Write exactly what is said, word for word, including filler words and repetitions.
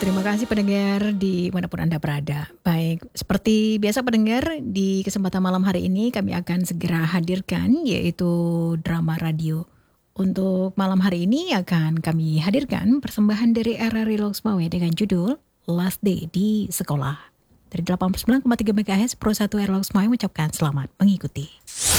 Terima kasih pendengar di manapun Anda berada. Baik, seperti biasa pendengar, di kesempatan malam hari ini kami akan segera hadirkan yaitu drama radio. Untuk malam hari ini akan kami hadirkan persembahan dari R R I Loksmawe dengan judul Last Day di Sekolah. Dari delapan puluh sembilan koma tiga MHz Pro satu R Loksmawe mengucapkan selamat mengikuti.